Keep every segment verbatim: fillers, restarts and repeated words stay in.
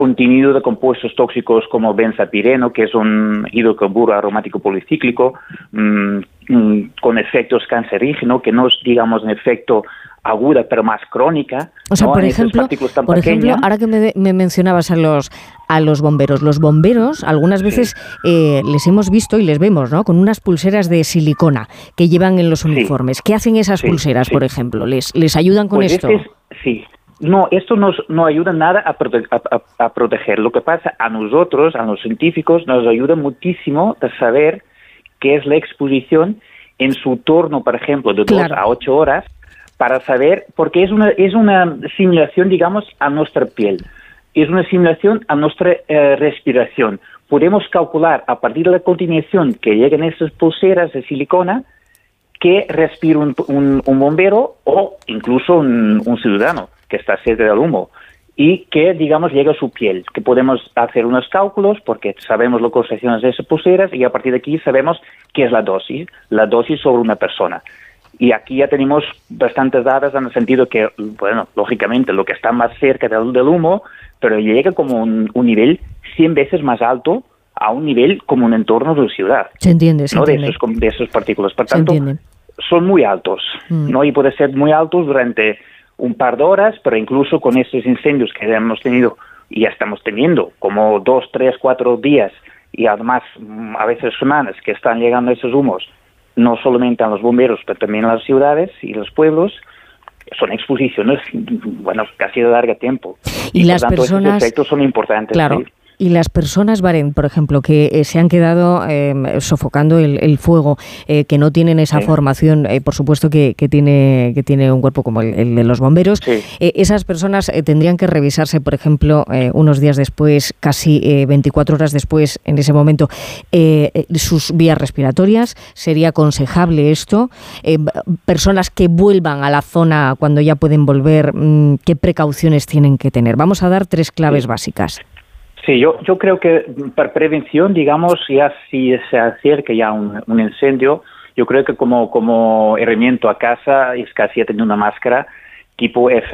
contenido de compuestos tóxicos como benzapireno, que es un hidrocarburo aromático policíclico, mmm, mmm, con efectos cancerígenos, que no es, digamos, un efecto aguda, pero más crónica. O sea, ¿no? por En ejemplo, por ejemplo, ahora que me, me mencionabas a los a los bomberos, los bomberos algunas veces sí. eh, les hemos visto y les vemos, ¿no? Con unas pulseras de silicona que llevan en los uniformes. Sí. ¿Qué hacen esas sí, pulseras, sí. por ejemplo? ¿Les les ayudan con pues esto? Este es, sí. No, esto nos, no ayuda nada a, prote a, a, a proteger. Lo que pasa a nosotros, a los científicos, nos ayuda muchísimo a saber qué es la exposición en su torno, por ejemplo, de claro. dos a ocho horas, para saber, porque es una, es una simulación, digamos, a nuestra piel. Es una simulación a nuestra eh, respiración. Podemos calcular a partir de la continuación que lleguen esas pulseras de silicona que respira un, un, un bombero o incluso un, un ciudadano que está cerca del humo y que, digamos, llega a su piel, que podemos hacer unos cálculos porque sabemos las concentraciones de esas pulseras y a partir de aquí sabemos qué es la dosis, la dosis sobre una persona. Y aquí ya tenemos bastantes datos en el sentido que, bueno, lógicamente lo que está más cerca del, del humo, pero llega como un, un nivel cien veces más alto a un nivel como un entorno de ciudad. Se entiende, se ¿no? entiende. De esos, de esos partículas. Por se tanto, entiende. Son muy altos, mm. ¿no? Y puede ser muy altos durante un par de horas, pero incluso con estos incendios que hemos tenido y ya estamos teniendo, como dos, tres, cuatro días y además a veces semanas que están llegando esos humos, no solamente a los bomberos, pero también a las ciudades y los pueblos, son exposiciones, bueno, casi de largo tiempo. Y, y las por tanto, personas, esos efectos son importantes. Claro. ¿sí? Y las personas, Baren, por ejemplo, que eh, se han quedado eh, sofocando el, el fuego, eh, que no tienen esa sí. formación, eh, por supuesto que, que tiene que tiene un cuerpo como el, el de los bomberos, sí. eh, esas personas eh, tendrían que revisarse, por ejemplo, eh, unos días después, casi eh, veinticuatro horas después, en ese momento, eh, sus vías respiratorias. ¿Sería aconsejable esto? Eh, personas que vuelvan a la zona cuando ya pueden volver, ¿qué precauciones tienen que tener? Vamos a dar tres claves sí. básicas. Sí, yo, yo creo que para prevención, digamos, ya si se acerca ya un, un incendio, yo creo que como, como herramienta a casa es casi tener una máscara tipo F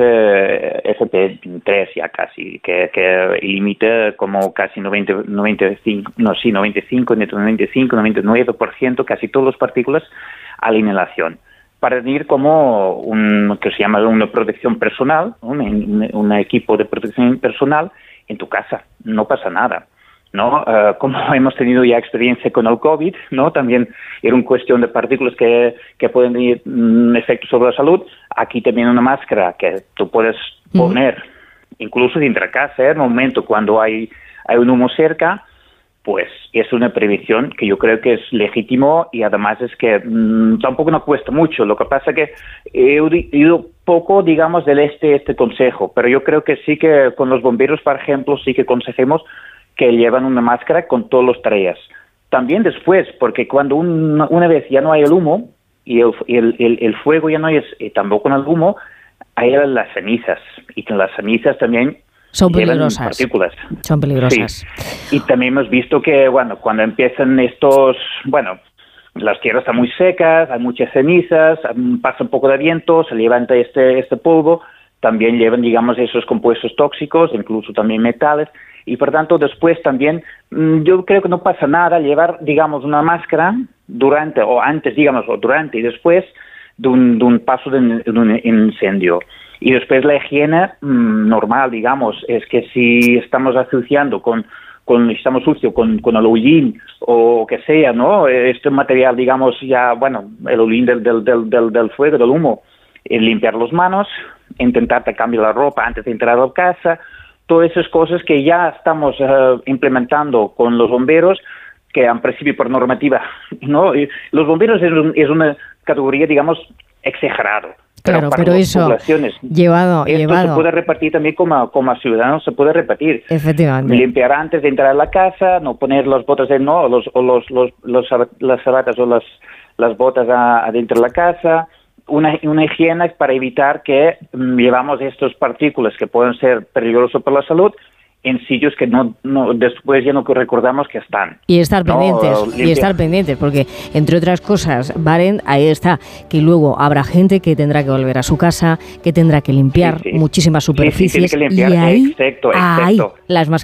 P tres ya casi, que, que limita como casi noventa, noventa y cinco, no, sí, noventa y cinco, noventa y cinco, noventa y nueve por ciento, casi todas las partículas a la inhalación. Para tener como un, que se llama una protección personal, un, un, un equipo de protección personal, en tu casa, no pasa nada, ¿no? Uh, como hemos tenido ya experiencia con el COVID, ¿no? También era una cuestión de partículas que, que pueden tener un efecto sobre la salud. Aquí también una máscara que tú puedes poner, mm. incluso dentro de casa, ¿eh? En un momento cuando hay, hay un humo cerca, pues es una prevención que yo creo que es legítimo y además es que mmm, tampoco nos cuesta mucho. Lo que pasa es que he oído poco, digamos, del este este consejo, pero yo creo que sí que con los bomberos, por ejemplo, sí que aconsejemos que llevan una máscara con todas las tareas. También después, porque cuando un, una vez ya no hay el humo y el, el, el, el fuego ya no es, y tampoco el humo, hay las cenizas y con las cenizas también son peligrosas. Partículas. Son peligrosas. Sí. Y también hemos visto que, bueno, cuando empiezan estos, bueno, las tierras están muy secas, hay muchas cenizas, pasa un poco de viento, se levanta este, este polvo, también llevan, digamos, esos compuestos tóxicos, incluso también metales, y por tanto después también, yo creo que no pasa nada llevar, digamos, una máscara durante, o antes, digamos, o durante y después de un, de un paso de un, de un incendio. Y después la higiene mmm, normal, digamos, es que si estamos asociando con, con estamos sucios con, con el hollín o que sea, ¿no? Este material, digamos, ya, bueno, el hollín del, del, del, del, del fuego, del humo, eh, limpiar las manos, intentar cambiar la ropa antes de entrar a la casa, todas esas cosas que ya estamos uh, implementando con los bomberos, que en principio por normativa, ¿no? Y los bomberos es, un, es una categoría, digamos, exagerada. Claro, pero, pero eso llevado, esto llevado. se puede repartir también como, como ciudadanos, se puede repartir. Efectivamente. Limpiar antes de entrar a la casa, no poner las botas de no, los, o los, los, los, las zapatas o las, las botas adentro de la casa. Una, una higiene para evitar que um, llevamos estas partículas que pueden ser peligrosas para la salud en sitios que no, no después ya no recordamos que están. Y estar ¿no? pendientes, Limpia. y estar pendientes, porque entre otras cosas, Baren, ahí está, que luego habrá gente que tendrá que volver a su casa, que tendrá que limpiar sí, sí. muchísimas superficies, sí, sí, tiene que limpiar. y ahí, exacto, ahí exacto. las mascarillas